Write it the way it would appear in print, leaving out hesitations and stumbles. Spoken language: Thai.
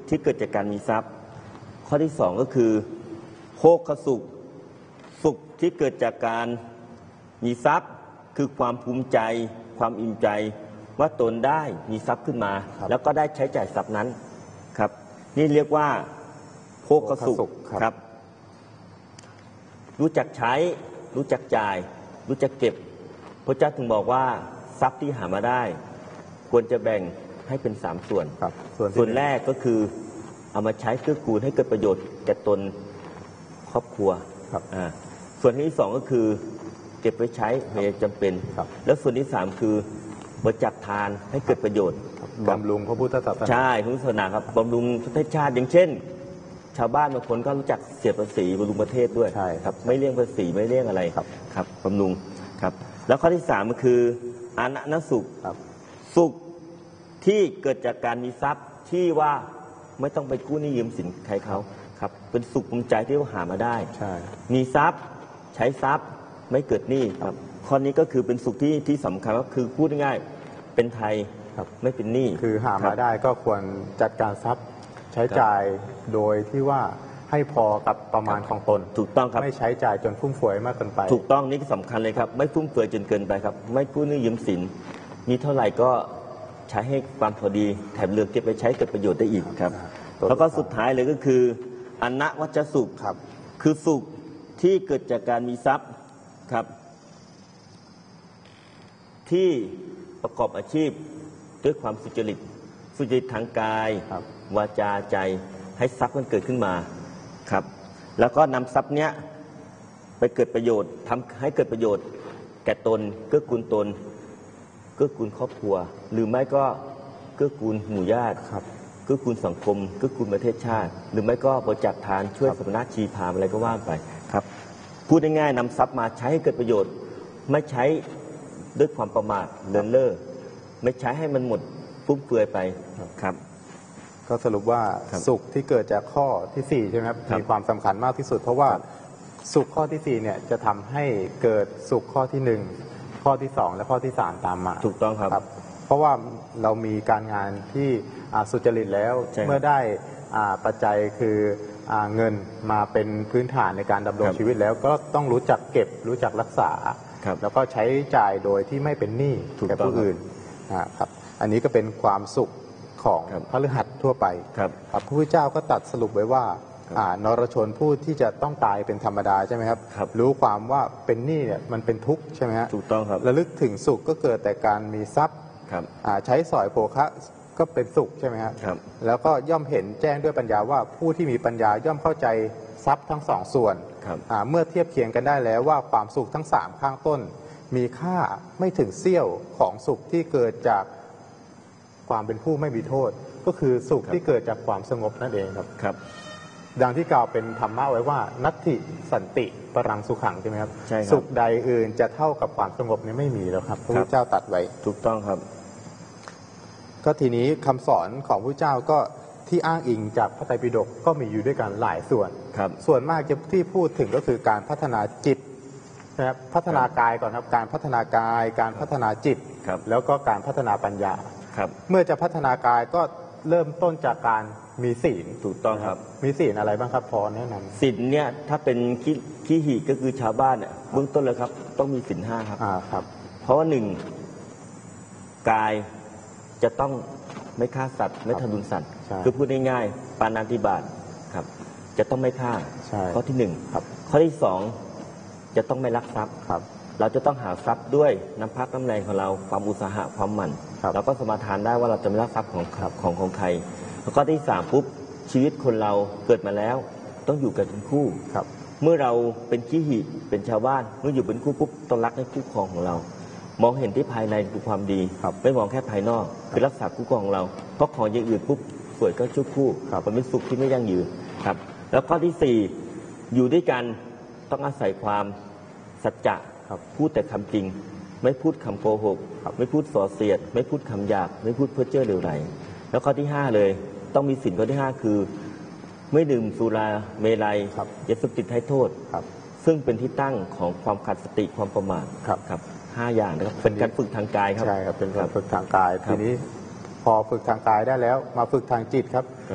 ที่เกิดจากการมีทรัพย์ข้อที่สองก็คือโภคสุขสุขที่เกิดจากการมีทรัพย์คือความภูมิใจความอิ่มใจว่าตนได้มีทรัพย์ขึ้นมาแล้วก็ได้ใช้จ่ายทรัพย์นั้นครับนี่เรียกว่าโภคสุขครับรู้จักใช้รู้จักจ่ายรู้จักเก็บพระเจ้าถึงบอกว่าทรัพย์ที่หามาได้ควรจะแบ่งให้เป็น3 ส่วนส่วนแรกก็คือเอามาใช้เกื้อกูลให้เกิดประโยชน์แก่ตนครอบครัวส่วนที่2ก็คือเก็บไว้ใช้เมื่อจำเป็นแล้วส่วนที่3คือบริจาคทานให้เกิดประโยชน์บำรุงพระพุทธศาสนาใช่พุทธศาสนาครับบำรุงประเทศชาติอย่างเช่นชาวบ้านบางคนก็รู้จักเสียภาษีบำรุงประเทศด้วยครับไม่เลี่ยงภาษีไม่เลี่ยงอะไรครับบำรุงครับแล้วข้อที่3ก็คืออานะสุขสุขที่เกิดจากการมีทรัพย์ที่ว่าไม่ต้องไปกู้หนี้ยืมสินใครเขาครับเป็นสุขภูมิใจที่เขาหามาได้มีทรัพย์ใช้ทรัพย์ไม่เกิดหนี้ครับข้อนี้ก็คือเป็นสุขที่สำคัญก็คือพูดง่ายๆเป็นไทยไม่เป็นหนี้คือหามาได้ก็ควรจัดการทรัพย์ใช้จ่ายโดยที่ว่าให้พอกับประมาณของตนถูกต้องครับไม่ใช้จ่ายจนฟุ่มเฟือยมากเกินไปถูกต้องนี่สำคัญเลยครับไม่ฟุ่มเฟือยจนเกินไปครับไม่กู้หนี้ยืมสินมีเท่าไหร่ก็ใช้ให้ความพอดีแถมเหลือเก็บไปใช้เกิดประโยชน์ได้อีกครับแล้วก็สุดท้ายเลยก็คืออนะวัจสุขคือสุขที่เกิดจากการมีทรัพย์ครับที่ประกอบอาชีพด้วยความสุจริตทางกายวาจาใจให้ทรัพย์มันเกิดขึ้นมาครับแล้วก็นำทรัพย์เนี้ยไปเกิดประโยชน์ทำให้เกิดประโยชน์แก่ตนเกื้อกูลตนเกื้อกูลครอบครัวหรือไม่ก็เกื้อกูลหมู่ญาติเกื้อกูลสังคมเกื้อกูลประเทศชาติหรือไม่ก็บริจาคทานช่วยสมณะชีพามอะไรก็ว่าไปครับพูดง่ายๆนำทรัพย์มาใช้ให้เกิดประโยชน์ไม่ใช้ด้วยความประมาทเลินเล่อไม่ใช้ให้มันหมดฟุ่มเฟือยไปครับก็สรุปว่าสุขที่เกิดจากข้อที่4ใช่ไหมครับมีความสำคัญมากที่สุดเพราะว่าสุขข้อที่4เนี่ยจะทำให้เกิดสุขข้อที่1ข้อที่2และข้อที่3ตามมาถูกต้องครับเพราะว่าเรามีการงานที่สุจริตแล้วเมื่อได้ปัจจัยคือเงินมาเป็นพื้นฐานในการดำรงชีวิตแล้วก็ต้องรู้จักเก็บรู้จักรักษาแล้วก็ใช้จ่ายโดยที่ไม่เป็นหนี้แก่ผู้อื่นครับอันนี้ก็เป็นความสุขของพฤหัสทั่วไปพระพุทธเจ้าก็ตรัสสรุปไว้ว่านรชนผู้ที่จะต้องตายเป็นธรรมดาใช่ไหมครับรู้ความว่าเป็นหนี้เนี่ยมันเป็นทุกข์ใช่ไหมครับถูกต้องครับระลึกถึงสุขก็เกิดแต่การมีทรัพย์ใช้สอยโภคะก็เป็นสุขใช่ไหมครับแล้วก็ย่อมเห็นแจ้งด้วยปัญญาว่าผู้ที่มีปัญญาย่อมเข้าใจทรัพย์ทั้ง2 ส่วนเมื่อเทียบเคียงกันได้แล้วว่าความสุขทั้ง3ข้างต้นมีค่าไม่ถึงเสี้ยวของสุขที่เกิดจากความเป็นผู้ไม่มีโทษก็คือสุขที่เกิดจากความสงบนั่นเองครับดังที่กล่าวเป็นธรรมะไว้ว่านัตถิสันติปรังสุขังใช่ไหมครับสุขใดอื่นจะเท่ากับความสงบนี้ไม่มีแล้วครับพระพุทธเจ้าตรัสไว้ถูกต้องครับก็ทีนี้คำสอนของพระเจ้าก็ที่อ้างอิงจากพระไตรปิฎกก็มีอยู่ด้วยกันหลายส่วนส่วนมากที่พูดถึงก็คือการพัฒนาจิตนะครับพัฒนากายก่อนครับการพัฒนากายการพัฒนาจิตแล้วก็การพัฒนาปัญญาเมื่อจะพัฒนากายก็เริ่มต้นจากการมีศีลถูกต้องครับมีศีลอะไรบ้างครับพอแนะนำศีลเนี่ยถ้าเป็นขี้หีก็คือชาวบ้านเนี่ยเบื้องต้นเลยครับต้องมีศีล5ครับเพราะว่า1กายจะต้องไม่ฆ่าสัตว์ไม่ทารุณสัตว์คือพูดง่ายๆปาณาติบาตครับจะต้องไม่ฆ่าข้อที่1ครับข้อที่2จะต้องไม่ลักทรัพย์เราจะต้องหาทรัพย์ด้วยน้ำพักน้ำแรงของเราความอุตสาหะความหมั่นเราก็สมาทานได้ว่าเราจะไม่ลักทรัพย์ของใครแล้วก็ที่3ปุ๊บชีวิตคนเราเกิดมาแล้วต้องอยู่กันเป็นคู่เมื่อเราเป็นขี้หิเป็นชาวบ้านเมื่ออยู่เป็นคู่ปุ๊บต้องรักในคู่ครองของเรามองเห็นที่ภายในคือความดีไม่มองแค่ภายนอกคือรักษาคู่ครองของเราเพราะของอย่างอื่นปุ๊บสวยก็ชั่วคู่มันเป็นสุขที่ไม่ยั่งยืนครับแล้วข้อที่4อยู่ด้วยกันต้องอาศัยความสัจจะพูดแต่คำจริงไม่พูดคำโกหกไม่พูดส่อเสียดไม่พูดคำหยาบไม่พูดเพ้อเจ้อเหลวไหลแล้วข้อที่5เลยต้องมีศีลข้อที่5คือไม่ดื่มสุราเมลัยยาเสพติดให้โทษซึ่งเป็นที่ตั้งของความขาดสติความประมาทครับ5อย่างนะครับเป็นการฝึกทางกายครับใช่ครับเป็นการฝึกทางกายทีนี้พอฝึกทางกายได้แล้วมาฝึกทางจิตครับ